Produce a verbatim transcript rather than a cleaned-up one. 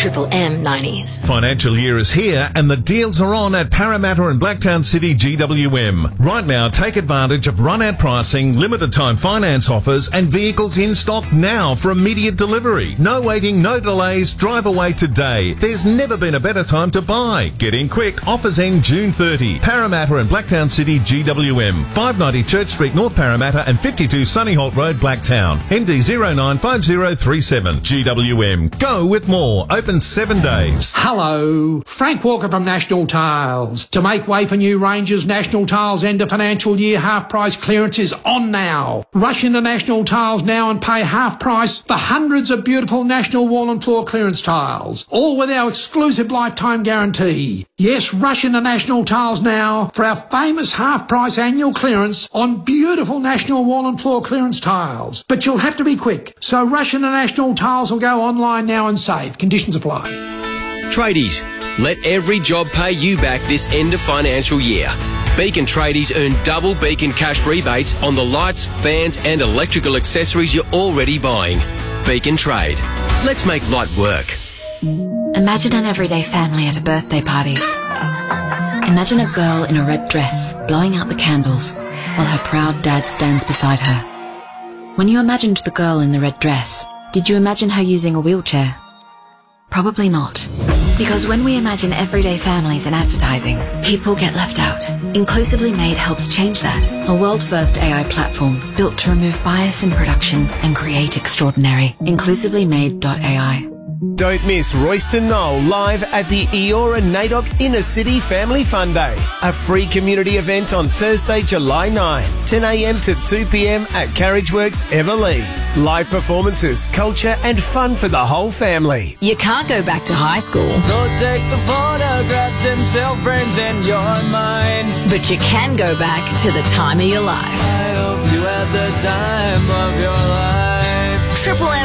Triple M nineties. Financial year is here and the deals are on at Parramatta and Blacktown City G W M. Right now, take advantage of run-out pricing, limited time finance offers and vehicles in stock now for immediate delivery. No waiting, no delays, drive away today. There's never been a better time to buy. Get in quick, offers end June thirtieth. Parramatta and Blacktown City G W M, five ninety Church Street, North Parramatta and fifty-two Sunnyholt Road, Blacktown. M D zero nine five zero three seven. G W M. Go with more. Open seven days. Hello, Frank Walker from National Tiles. To make way for new ranges, National Tiles end of financial year half price clearance is on now. Rush into National Tiles now and pay half price for hundreds of beautiful National wall and floor clearance tiles, all with our exclusive lifetime guarantee. Yes, rush into National Tiles now for our famous half price annual clearance on beautiful National wall and floor clearance tiles. But you'll have to be quick, so rush into National Tiles or go online now and save. Conditions apply. Tradies, let every job pay you back this end of financial year. Beacon Tradies earn double Beacon cash rebates on the lights, fans and electrical accessories you're already buying. Beacon Trade. Let's make light work. Imagine an everyday family at a birthday party. Imagine a girl in a red dress blowing out the candles while her proud dad stands beside her. When you imagined the girl in the red dress, did you imagine her using a wheelchair? Probably not. Because when we imagine everyday families in advertising, people get left out. Inclusively Made helps change that. A world-first A I platform built to remove bias in production and create extraordinary. inclusively made dot A I. Don't miss Royston Knoll live at the Eora NAIDOC Inner City Family Fun Day, a free community event on Thursday, July ninth, ten a m to two p m at Carriageworks Everleigh. Live performances, culture and fun for the whole family. You can't go back to high school, So take the photographs and still frames in your mind. but you can go back to the time of your life. I hope you had the time of your life. Triple M